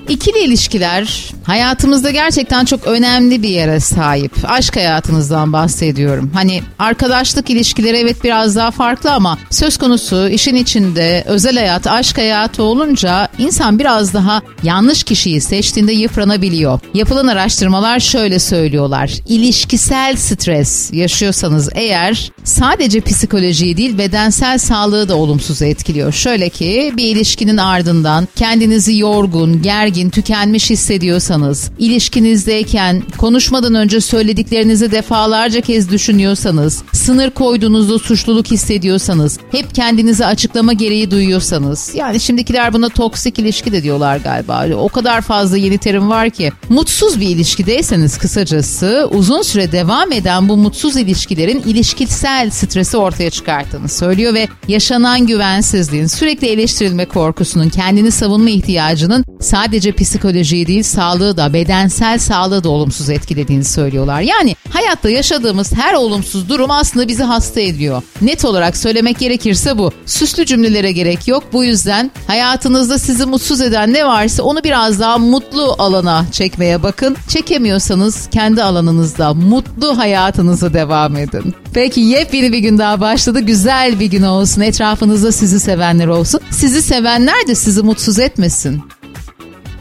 İkili ilişkiler hayatımızda gerçekten çok önemli bir yere sahip. Aşk hayatınızdan bahsediyorum. Hani arkadaşlık ilişkileri evet biraz daha farklı ama söz konusu işin içinde özel hayat, aşk hayatı olunca insan biraz daha yanlış kişiyi seçtiğinde yıpranabiliyor. Yapılan araştırmalar şöyle söylüyorlar. İlişkisel stres yaşıyorsanız eğer sadece psikolojiyi değil bedensel sağlığı da olumsuz etkiliyor. Şöyle ki bir ilişkinin ardından kendinizi yorgun, gergin, tükenmiş hissediyorsanız, ilişkinizdeyken konuşmadan önce söylediklerinizi defalarca kez düşünüyorsanız, sınır koyduğunuzda suçluluk hissediyorsanız, hep kendinizi açıklama gereği duyuyorsanız, yani şimdikiler buna toksik ilişki de diyorlar galiba. O kadar fazla yeni terim var ki. Mutsuz bir ilişkideyseniz kısacası uzun süre devam eden bu mutsuz ilişkilerin ilişkisel stresi ortaya çıkarttığını söylüyor ve yaşanan güvensizliğin, sürekli eleştirilme korkusunun, kendini savunma ihtiyacının sadece psikolojiyi değil sağlığı da, bedensel sağlığı da olumsuz etkilediğini söylüyorlar. Yani hayatta yaşadığımız her olumsuz durum aslında bizi hasta ediyor. Net olarak söylemek gerekirse bu. Süslü cümlelere gerek yok. Bu yüzden hayatınızda sizi mutsuz eden ne varsa onu biraz daha mutlu alana çekmeye bakın. Çekemiyorsanız kendi alanınızda mutlu hayatınıza devam edin. Peki yepyeni bir gün daha başladı. Güzel bir gün olsun. Etrafınızda sizi sevenler olsun. Sizi sevenler de sizi mutsuz etmesin.